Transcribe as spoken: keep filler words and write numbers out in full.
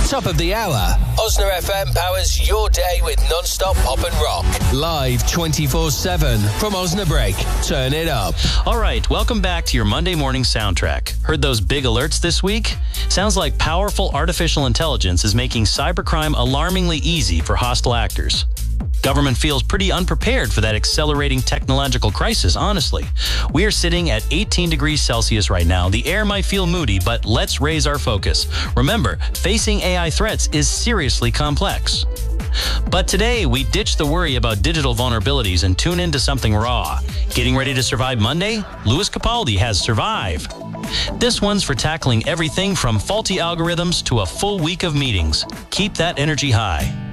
Top of the hour. Osna F M powers your day with non-stop pop and rock. Live twenty-four seven from Osnabrück. Turn it up. All right, welcome back to your Monday morning soundtrack. Heard those big alerts this week? Sounds like powerful artificial intelligence is making cybercrime alarmingly easy for hostile actors. Government feels pretty unprepared for that accelerating technological crisis, honestly. We are sitting at eighteen degrees Celsius right now. The air might feel moody, but let's raise our focus. Remember, facing A I threats is seriously complex. But today, we ditch the worry about digital vulnerabilities and tune into something raw. Getting ready to survive Monday? Louis Capaldi has Survive. This one's for tackling everything from faulty algorithms to a full week of meetings. Keep that energy high.